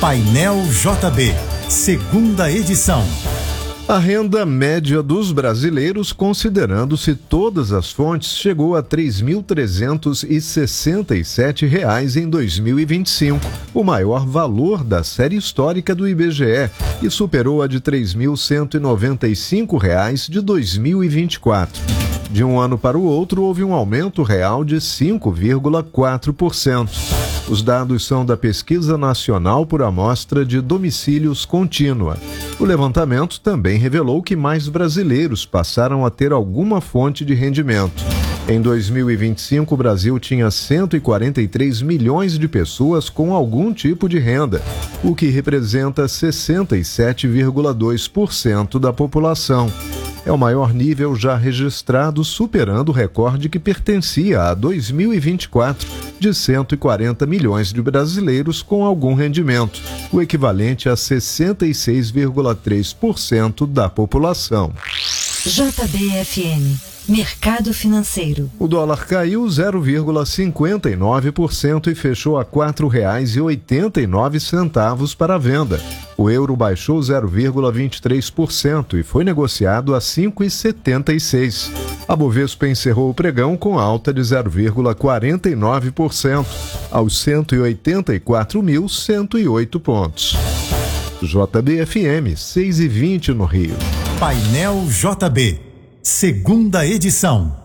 Painel JB, segunda edição. A renda média dos brasileiros, considerando-se todas as fontes, chegou a R$ 3.367 em 2025, o maior valor da série histórica do IBGE, e superou a de R$ 3.195 de 2024. De um ano para o outro, houve um aumento real de 5,4%. Os dados são da Pesquisa Nacional por Amostra de Domicílios Contínua. O levantamento também revelou que mais brasileiros passaram a ter alguma fonte de rendimento. Em 2025, o Brasil tinha 143 milhões de pessoas com algum tipo de renda, o que representa 67,2% da população. É o maior nível já registrado, superando o recorde que pertencia a 2024, de 140 milhões de brasileiros com algum rendimento, o equivalente a 66,3% da população. JBFM, Mercado Financeiro. O dólar caiu 0,59% e fechou a R$ 4,89 para a venda. O euro baixou 0,23% e foi negociado a R$ 5,76. A Bovespa encerrou o pregão com alta de 0,49%, aos 184.108 pontos. JBFM, 6h20 no Rio. Painel JB, segunda edição.